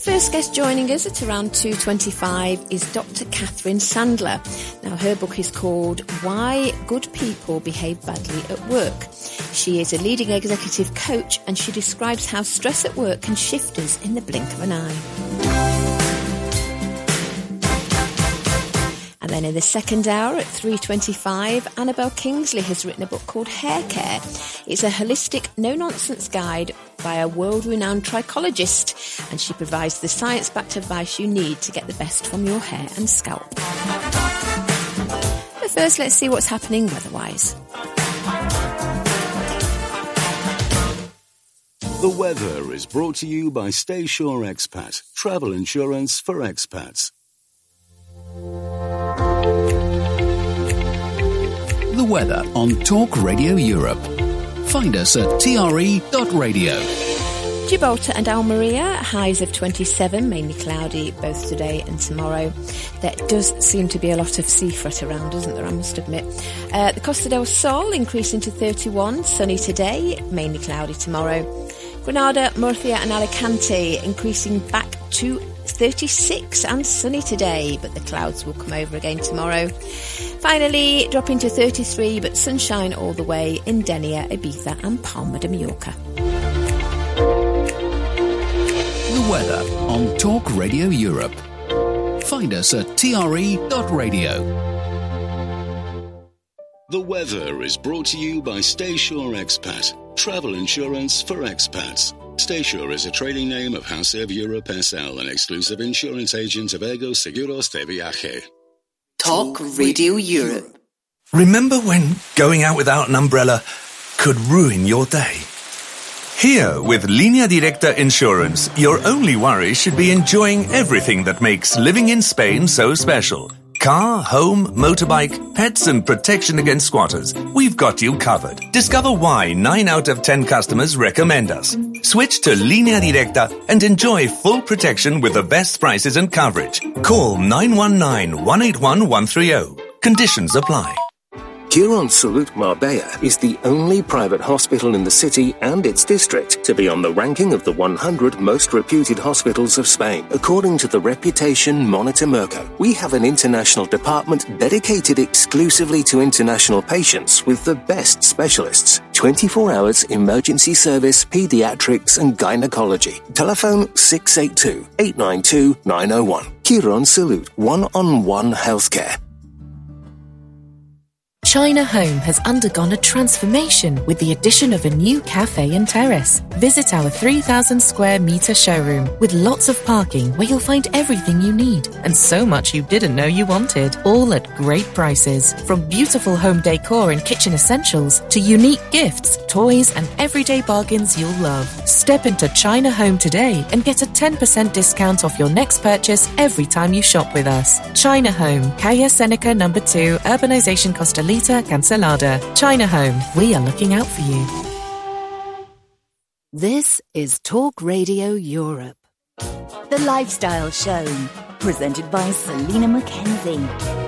First guest joining us at around 2:25 is Dr. Catherine Sandler. Now, her book is called Why Good People Behave Badly at Work. She is a leading executive coach, and she describes how stress at work can shift us in the blink of an eye. And then in the second hour at 3:25, Annabelle Kingsley has written a book called Hair Care. It's a holistic, no-nonsense guide by a world-renowned trichologist, and she provides the science-backed advice you need to get the best from your hair and scalp. But first, let's see what's happening weather-wise. The weather is brought to you by Stay Sure Expat, travel insurance for expats. The weather on Talk Radio Europe. Find us at tre.radio. Gibraltar and Almeria, highs of 27, mainly cloudy both today and tomorrow. There does seem to be a lot of sea fret around, doesn't there, I must admit. The Costa del Sol increasing to 31, sunny today, mainly cloudy tomorrow. Granada, Murcia and Alicante increasing back to 36 and sunny today, but the clouds will come over again tomorrow. Finally, dropping to 33, but sunshine all the way in Denia, Ibiza and Palma de Mallorca. The weather on Talk Radio Europe. Find us at tre.radio. The weather is brought to you by Stay Sure Expat, travel insurance for expats. Stay Sure is a trading name of Hausev Europe SL, an exclusive insurance agent of Ergo Seguros de Viaje. Talk Radio Europe. Remember when going out without an umbrella could ruin your day? Here, with Línea Directa Insurance, your only worry should be enjoying everything that makes living in Spain so special. Car, home, motorbike, pets and protection against squatters. We've got you covered. Discover why 9 out of 10 customers recommend us. Switch to Línea Directa and enjoy full protection with the best prices and coverage. Call 919-181-130. Conditions apply. Quirónsalud Marbella is the only private hospital in the city and its district to be on the ranking of the 100 most reputed hospitals of Spain, according to the Reputation Monitor Merco. We have an international department dedicated exclusively to international patients with the best specialists. 24 hours emergency service, pediatrics and gynecology. Telephone 682-892-901. Quirónsalud, one-on-one healthcare. China Home has undergone a transformation with the addition of a new cafe and terrace. Visit our 3,000 square metre showroom with lots of parking where you'll find everything you need and so much you didn't know you wanted, all at great prices. From beautiful home decor and kitchen essentials to unique gifts, toys and everyday bargains you'll love. Step into China Home today and get a 10% discount off your next purchase every time you shop with us. China Home, Calle Seneca No. 2, Urbanization Costalita, Cancelada. China Home, we are looking out for you. This is Talk Radio Europe. The Lifestyle Show, presented by Selena Mackenzie.